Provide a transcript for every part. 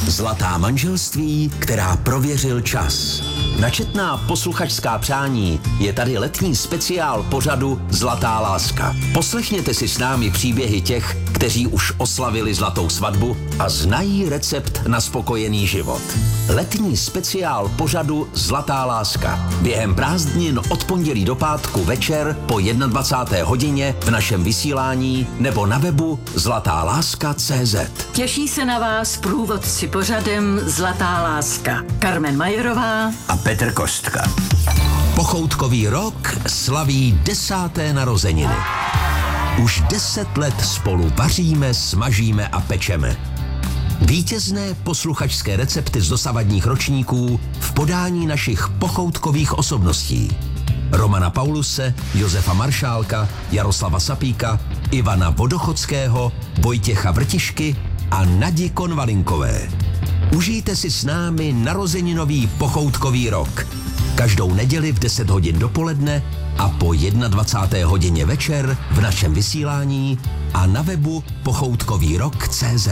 Zlatá manželství, která prověřil čas. Na četná posluchačská přání je tady letní speciál pořadu Zlatá láska. Poslechněte si s námi příběhy těch, kteří už oslavili zlatou svatbu a znají recept na spokojený život. Letní speciál pořadu Zlatá láska. Během prázdnin od pondělí do pátku večer po 21. hodině v našem vysílání nebo na webu zlatáláska.cz. Těší se na vás průvodci pořadem Zlatá láska. Carmen Majerová A Petr Kostka. Pochoutkový rok slaví 10. narozeniny. Už 10 let spolu vaříme, smažíme a pečeme. Vítězné posluchačské recepty z dosavadních ročníků v podání našich pochoutkových osobností. Romana Pauluse, Josefa Maršálka, Jaroslava Sapíka, Ivana Vodochodského, Vojtěcha Vrtišky a Nadi Konvalinkové. Užijte si s námi narozeninový pochoutkový rok. Každou neděli v 10 hodin dopoledne a po 21. hodině večer v našem vysílání a na webu pochoutkovýrok.cz.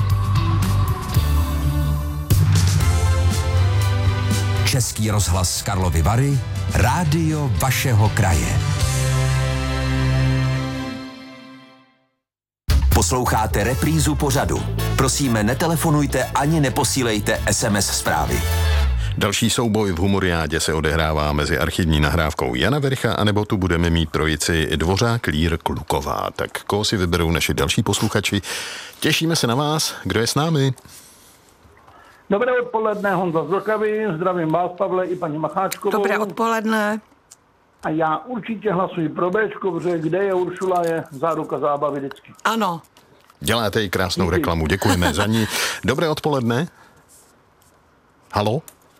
Český rozhlas Karlovy Vary, rádio vašeho kraje. Posloucháte reprízu pořadu. Prosíme, netelefonujte ani neposílejte SMS zprávy. Další souboj v Humoriádě se odehrává mezi archivní nahrávkou Jana Vericha, anebo tu budeme mít trojici Dvořák, Lír, Kluková. Tak koho si vyberou naši další posluchači? Těšíme se na vás. Kdo je s námi? Dobré odpoledne, Honza z Vltavy, zdravím vás, Pavle, i paní Macháčkovou. Dobré odpoledne. A já určitě hlasuji pro Bčko, protože kde je Uršula, je záruka zábavy vždycky. Ano. Děláte i krásnou reklamu, děkujeme za ní. Dobré odpoledne. Halo?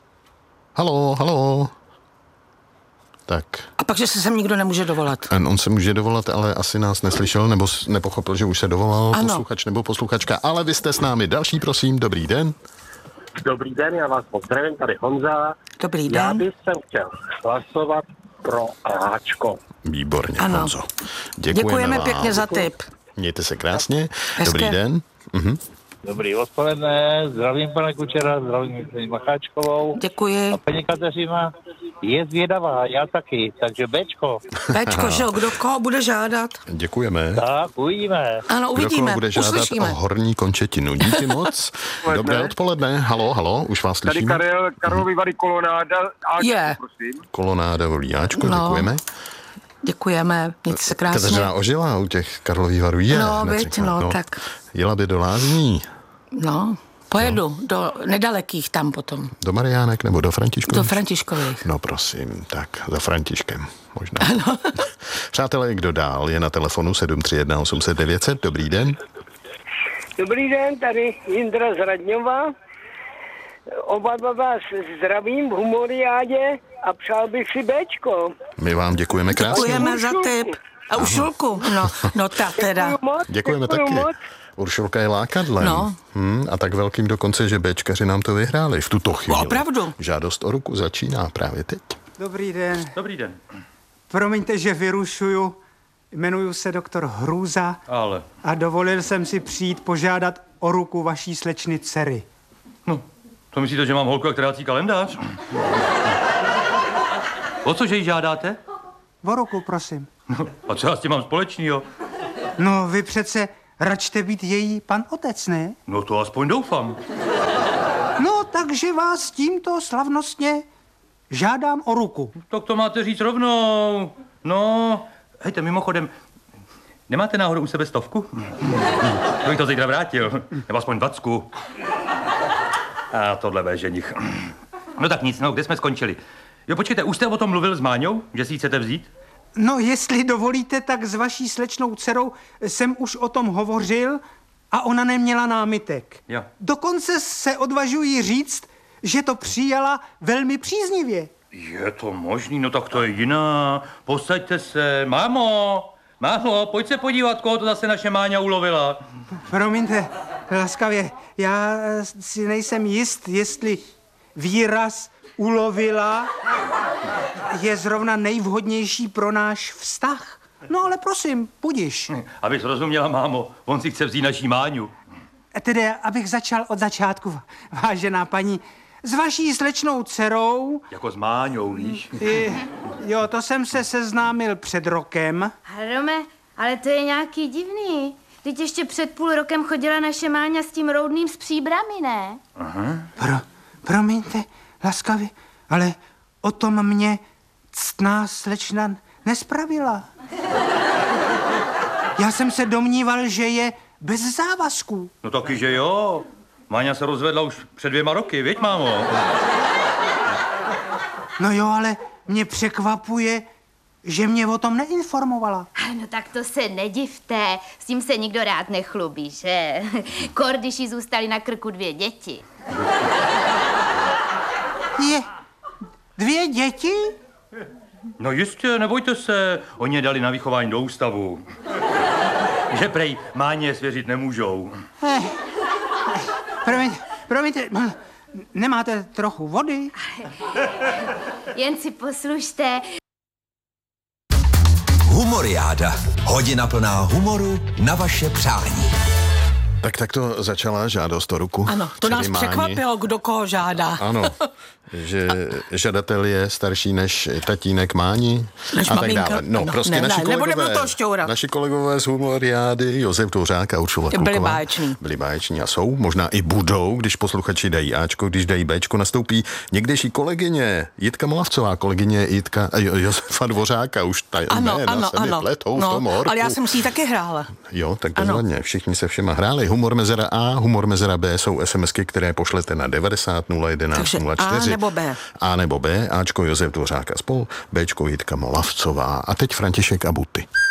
Halo. Tak. A pak, že se sem nikdo nemůže dovolat. On se může dovolat, ale asi nás neslyšel, nebo nepochopil, že už se dovolal ano. Posluchač nebo posluchačka. Ale vy jste s námi. Další, prosím, dobrý den. Dobrý den, já vás pozdravím, tady Honza. Dobrý den. Já bych chtěl hlasovat pro Ačko. Výborně, Ano. Honzo. Děkujeme vám. pěkně za tip. Mějte se krásně. Hezké. Dobrý den. Dobrý odpoledne, zdravím pana Kučera, zdravím paní Macháčkovou. Děkuji. A paní Kateřina je zvědavá, já taky, takže Bčko. Bčko, že jo, kdo koho bude žádat? Děkujeme. Tak, uvidíme. Ano, Kdo koho uvidíme, bude žádat uslyšíme. o horní končetinu. Díky moc. Dobré odpoledne. Halo, už vás Tady slyšíme. Karlovy Vary Kolonáda. Je. Prosím. Kolonáda Volíáčko, No. děkujeme. Děkujeme, mějte se krásně. Kateřina ožila u těch Karlových Varů. Je, No, hned viď, řekla. no, tak. Jela by do Lázní, No, pojedu do nedalekých tam potom. do Mariánek nebo do Františkových? Do Františkových. No prosím, tak za Františkem možná. Ano. Přátelé, kdo dál je na telefonu 731 800 900, dobrý den. Dobrý den, tady Jindra z Radňova. Oba dva vás zdravím v Humoriádě a přál bych si Bčko. My vám děkujeme krásně. Děkujeme za tip. A Uršulku, no ta teda. Děkujeme Děkuju taky. moc. Uršulka je lákadlem. No. A tak velkým dokonce, že Bčkaři nám to vyhráli v tuto chvíli. Opravdu? Žádost o ruku začíná právě teď. Dobrý den. Dobrý den. Promiňte, že vyrušuju. Jmenuji se doktor Hrůza Ale. a dovolil jsem si přijít požádat o ruku vaší slečny dcery. No, to myslíte, že mám holku jak trhací kalendář? O cože jí žádáte? O ruku, prosím. No, a co já s tím mám společného? No, vy přece račte být její pan otec, ne? No to aspoň doufám. No, takže vás tímto slavnostně žádám o ruku. Tak to máte říct rovnou. No, hejte, mimochodem, nemáte náhodou u sebe 100? To bych to zítra vrátil. Nebo aspoň 20. A tohle bude ženich. No tak nic, no, kde jsme skončili? Jo, počkejte, už jste o tom mluvil s Máňou, že si ji chcete vzít? No, jestli dovolíte, tak s vaší slečnou dcerou jsem už o tom hovořil a ona neměla námitek. Jo. Dokonce se odvažuji říct, že to přijala velmi příznivě. Je to možný, no tak to je jiná. Posaďte se. Mámo, pojď se podívat, koho to zase naše Máňa ulovila. Promiňte, laskavě, já si nejsem jist, jestli výraz ulovila je zrovna nejvhodnější pro náš vztah. No ale prosím, budiš. Abys rozuměla, mámo, on si chce vzít naší Máňu. Tedy, abych začal od začátku, vážená paní, s vaší slečnou dcerou... Jako s Máňou, víš? Jo, to jsem se seznámil před rokem. Rome, ale to je nějaký divný. Teď ještě před půl rokem chodila naše Máňa s tím roudným s příbrami, ne? Aha. Promiňte, laskavě, ale o tom mě ctná slečna nespravila. Já jsem se domníval, že je bez závazků. No taky, že jo. Máňa se rozvedla už před 2 roky, viď, mámo? No jo, ale mě překvapuje, že mě o tom neinformovala. No tak to se nedivte, s tím se nikdo rád nechlubí, že? Kor, když jí zůstaly na krku 2 děti. Je 2 děti? No jistě, nebojte se, oni je dali na vychování do ústavu. Že prej Máně svěřit nemůžou. Promiňte, nemáte trochu vody? Jen si poslušte. Humoriáda. Hodina plná humoru na vaše přání. Tak to začala žádost o ruku. Ano, to nás překvapilo, kdo koho žádá. Ano, že žadatel je starší než tatínek Máni než a maminka. tak dále. No, ano, prostě naši kolegové z Humoriády, Josef Dvořák a Uršula Kluková. Byli báječní a jsou, možná i budou, když posluchači dají Ačko, když dají Bčko, nastoupí někdejší kolegyně Jitka Molavcová, kolegyně Josefa Dvořáka, už ano, pletou v tom horku. Ale já jsem si ji taky hrála. Jo, tak bezvadně, všichni se všema hráli. Humor mezera A, humor mezera B jsou SMSky, které pošlete na 90 011 04. A nebo B. A nebo B, Ačko Josef Dvořák a spol, Bčko Jitka Molavcová a teď František a Buty.